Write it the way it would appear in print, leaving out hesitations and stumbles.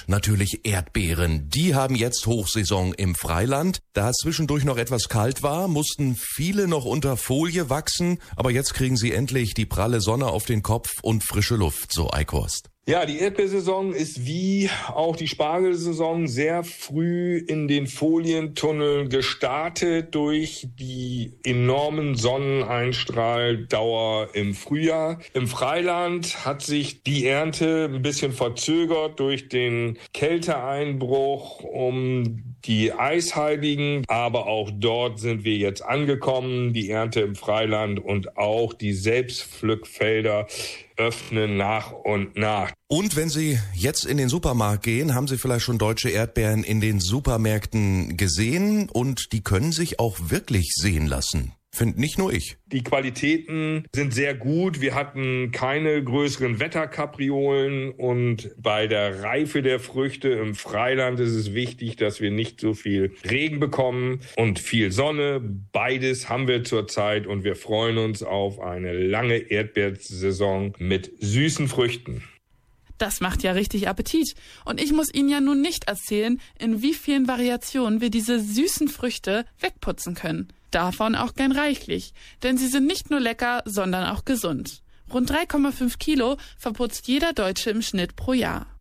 natürlich Erdbeeren. Die haben jetzt Hochsaison im Freiland. Da es zwischendurch noch etwas kalt war, mussten viele noch unter Folie wachsen. Aber jetzt kriegen sie endlich die pralle Sonne auf den Kopf und frische Luft, so Eichhorst. Ja, die Erdbeersaison ist wie auch die Spargelsaison sehr früh in den Folientunnel gestartet durch die enormen Sonneneinstrahldauer im Frühjahr. Im Freiland hat sich die Ernte ein bisschen verzögert durch den Kälteeinbruch um die Eisheiligen, aber auch dort sind wir jetzt angekommen. Die Ernte im Freiland und auch die Selbstpflückfelder öffnen nach und nach. Und wenn Sie jetzt in den Supermarkt gehen, haben Sie vielleicht schon deutsche Erdbeeren in den Supermärkten gesehen und die können sich auch wirklich sehen lassen. Finde nicht nur ich. Die Qualitäten sind sehr gut. Wir hatten keine größeren Wetterkapriolen und bei der Reife der Früchte im Freiland ist es wichtig, dass wir nicht so viel Regen bekommen und viel Sonne. Beides haben wir zurzeit und wir freuen uns auf eine lange Erdbeersaison mit süßen Früchten. Das macht ja richtig Appetit. Und ich muss Ihnen ja nun nicht erzählen, in wie vielen Variationen wir diese süßen Früchte wegputzen können. Davon auch gern reichlich, denn sie sind nicht nur lecker, sondern auch gesund. Rund 3,5 Kilo verputzt jeder Deutsche im Schnitt pro Jahr.